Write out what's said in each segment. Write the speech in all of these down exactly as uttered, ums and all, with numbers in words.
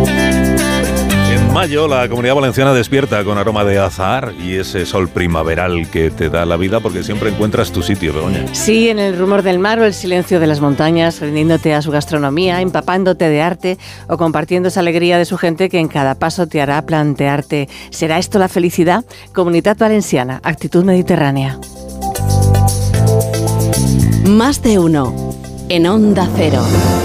En mayo la Comunidad Valenciana despierta con aroma de azahar y ese sol primaveral que te da la vida porque siempre encuentras tu sitio, Begoña. Sí, en el rumor del mar o el silencio de las montañas, rindiéndote a su gastronomía, empapándote de arte o compartiendo esa alegría de su gente que en cada paso te hará plantearte, ¿será esto la felicidad? Comunitat Valenciana, actitud mediterránea. Más de uno en Onda Cero.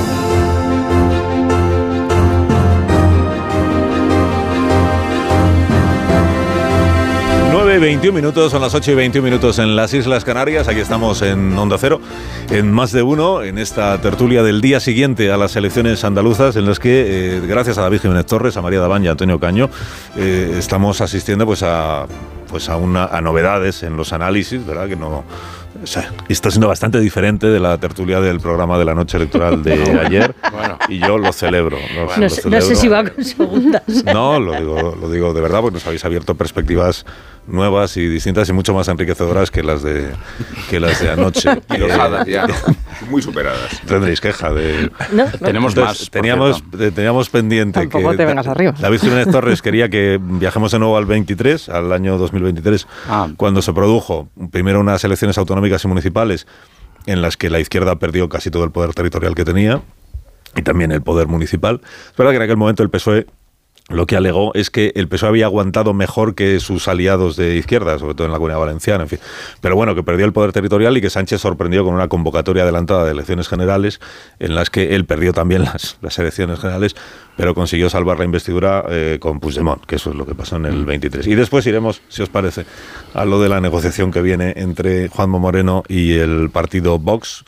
nueve y veintiún minutos, son las ocho y veintiún minutos en las Islas Canarias. Aquí estamos en Onda Cero, en Más de Uno, en esta tertulia del día siguiente a las elecciones andaluzas, en las que, eh, gracias a David Jiménez Torres, a María Dabán y a Antonio Caño, eh, estamos asistiendo pues a, pues a, una, a novedades en los análisis, ¿verdad? Que no... O sea, está siendo bastante diferente de la tertulia del programa de la noche electoral de ayer. Bueno, y yo lo celebro. Lo, no, lo sé, celebro. no sé si va con segundas. No, lo digo, lo digo de verdad, porque nos habéis abierto perspectivas nuevas y distintas y mucho más enriquecedoras que las de que las de anoche. Enojadas ya, muy superadas. Tendréis queja de... No, no. Tenemos Entonces, más. teníamos, teníamos pendiente Tampoco que te vengas arriba. David Jiménez Torres quería que viajemos de nuevo al veintitrés, al año dos mil veintitrés, ah. cuando se produjo primero unas elecciones autonómicas y municipales en las que la izquierda perdió casi todo el poder territorial que tenía y también el poder municipal. Es verdad que en aquel momento el P S O E lo que alegó es que el P S O E había aguantado mejor que sus aliados de izquierda, sobre todo en la Comunidad Valenciana, en fin. Pero bueno, que perdió el poder territorial y que Sánchez sorprendió con una convocatoria adelantada de elecciones generales en las que él perdió también las, las elecciones generales, pero consiguió salvar la investidura eh, con Puigdemont, que eso es lo que pasó en el veintitrés. Y después iremos, si os parece, a lo de la negociación que viene entre Juanma Moreno y el partido Vox,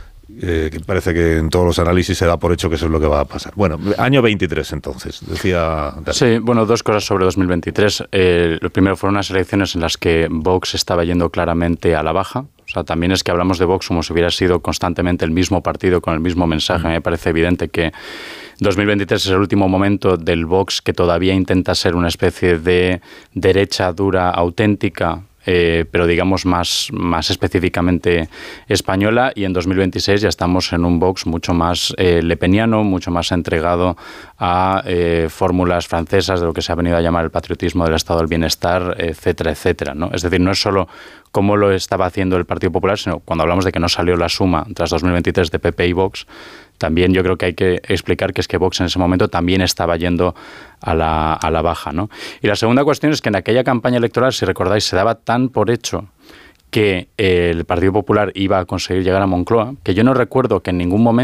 Eh, que parece que en todos los análisis se da por hecho que eso es lo que va a pasar. Bueno, año veintitrés entonces, decía... Sí, bueno, dos cosas sobre dos mil veintitrés. Eh, lo primero fueron unas elecciones en las que Vox estaba yendo claramente a la baja. O sea, también es que hablamos de Vox como si hubiera sido constantemente el mismo partido con el mismo mensaje. Me parece evidente que dos mil veintitrés es el último momento del Vox que todavía intenta ser una especie de derecha dura, auténtica, Eh, pero digamos más, más específicamente española, y en dos mil veintiséis ya estamos en un Vox mucho más eh, lepeniano, mucho más entregado a eh, fórmulas francesas de lo que se ha venido a llamar el patriotismo del Estado del Bienestar, etcétera, etcétera, ¿no? Es decir, no es solo cómo lo estaba haciendo el Partido Popular, sino cuando hablamos de que no salió la suma tras dos mil veintitrés de P P y Vox, también yo creo que hay que explicar que es que Vox en ese momento también estaba yendo a la, a la baja, ¿no? Y la segunda cuestión es que en aquella campaña electoral, si recordáis, se daba tan por hecho que el Partido Popular iba a conseguir llegar a Moncloa, que yo no recuerdo que en ningún momento